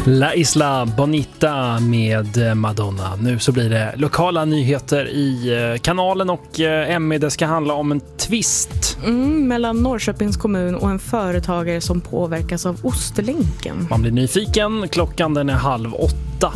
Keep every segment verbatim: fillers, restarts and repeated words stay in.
La Isla Bonita med Madonna. Nu så blir det lokala nyheter i kanalen och Emmy, det ska handla om en tvist. Mm, mellan Norrköpings kommun och en företagare som påverkas av Ostlänken. Man blir nyfiken, klockan den är halv åtta.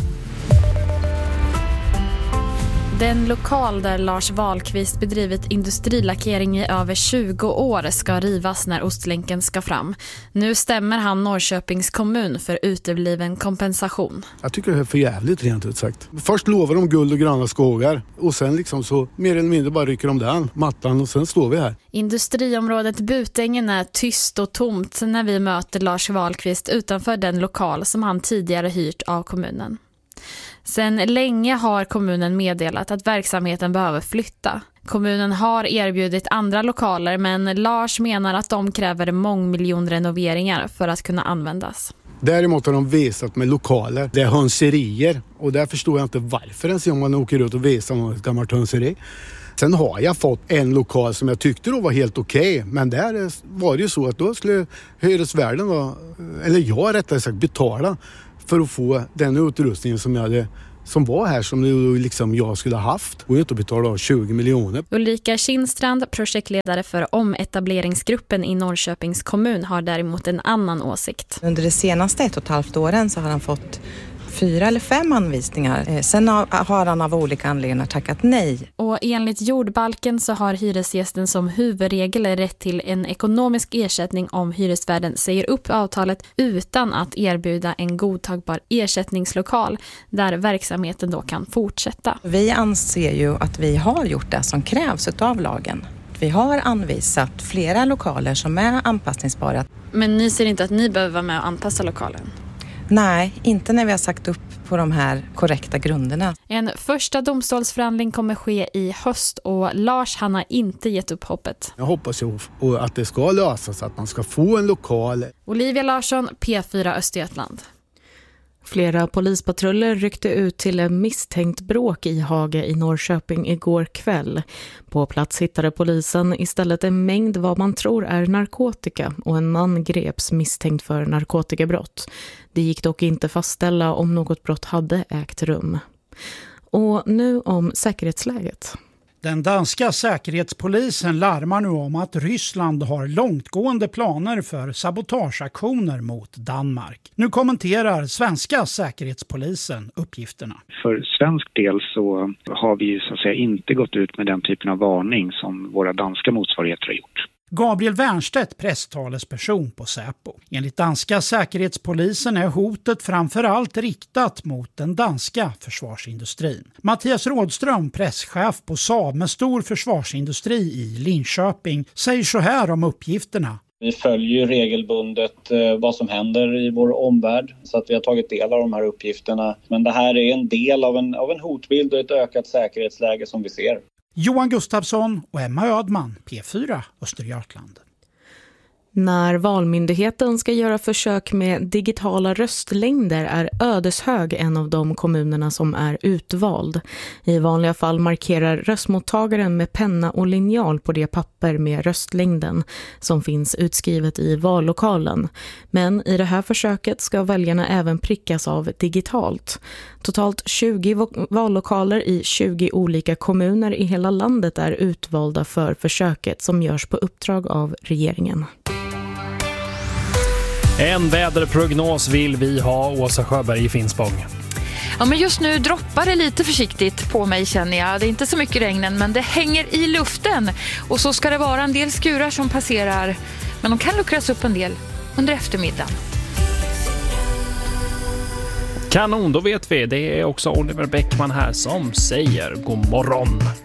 Den lokal där Lars Wahlqvist bedrivit industrilackering i över tjugo år ska rivas när Ostlänken ska fram. Nu stämmer han Norrköpings kommun för utebliven kompensation. Jag tycker det är för jävligt rent ut sagt. Först lovar de guld och gröna skogar och sen liksom så mer eller mindre bara rycker de den mattan och sen står vi här. Industriområdet Butängen är tyst och tomt när vi möter Lars Wahlqvist utanför den lokal som han tidigare hyrt av kommunen. Sen länge har kommunen meddelat att verksamheten behöver flytta. Kommunen har erbjudit andra lokaler, men Lars menar att de kräver mångmiljonrenoveringar för att kunna användas. Däremot har de visat med lokaler. Det är hönserier och där förstår jag inte varför ens om man åker ut och visar något gammalt hönseri. Sen har jag fått en lokal som jag tyckte då var helt okej. Okay, men där var det ju så att då skulle hyresvärden, då, eller jag rättare sagt, betala för att få den utrustningen som jag hade, som var här, som liksom jag skulle ha haft. Och inte betala tjugo miljoner. Ulrika Kindstrand, projektledare för ometableringsgruppen i Norrköpings kommun, har däremot en annan åsikt. Under de senaste ett och ett halvt åren så har han fått fyra eller fem anvisningar. Sen har han av olika anledningar tackat nej. Och enligt jordbalken så har hyresgästen som huvudregel rätt till en ekonomisk ersättning om hyresvärden säger upp avtalet utan att erbjuda en godtagbar ersättningslokal där verksamheten då kan fortsätta. Vi anser ju att vi har gjort det som krävs av lagen. Vi har anvisat flera lokaler som är anpassningsbara. Men ni ser inte att ni behöver vara med och anpassa lokalen? Nej, inte när vi har sagt upp på de här korrekta grunderna. En första domstolsförhandling kommer ske i höst och Lars, han har inte gett upp hoppet. Jag hoppas ju att det ska lösas, att man ska få en lokal. Olivia Larsson, P fyra Östergötland. Flera polispatruller ryckte ut till en misstänkt bråk i Haga i Norrköping igår kväll. På plats hittade polisen istället en mängd vad man tror är narkotika och en man greps misstänkt för narkotikabrott. Det gick dock inte fastställa om något brott hade ägt rum. Och nu om säkerhetsläget. Den danska säkerhetspolisen larmar nu om att Ryssland har långtgående planer för sabotageaktioner mot Danmark. Nu kommenterar svenska säkerhetspolisen uppgifterna. För svensk del så har vi så att säga inte gått ut med den typen av varning som våra danska motsvarigheter har gjort. Gabriel Wernstedt, presstalesperson på Säpo. Enligt danska säkerhetspolisen är hotet framförallt riktat mot den danska försvarsindustrin. Mattias Rådström, presschef på Saab med stor försvarsindustri i Linköping, säger så här om uppgifterna. Vi följer regelbundet eh, vad som händer i vår omvärld så att vi har tagit del av de här uppgifterna. Men det här är en del av en, av en hotbild och ett ökat säkerhetsläge som vi ser. Johan Gustafsson och Emma Ödman, P fyra Östergötland. När Valmyndigheten ska göra försök med digitala röstlängder är Ödeshög en av de kommunerna som är utvald. I vanliga fall markerar röstmottagaren med penna och linjal på det papper med röstlängden som finns utskrivet i vallokalen. Men i det här försöket ska väljarna även prickas av digitalt. Totalt tjugo vallokaler i tjugo olika kommuner i hela landet är utvalda för försöket som görs på uppdrag av regeringen. En väderprognos vill vi ha, Åsa Sjöberg i Finspång. Ja, men just nu droppar det lite försiktigt på mig, känner jag. Det är inte så mycket regn, men det hänger i luften. Och så ska det vara en del skurar som passerar. Men de kan luckras upp en del under eftermiddagen. Kanon, då vet vi. Det är också Oliver Bäckman här som säger god morgon.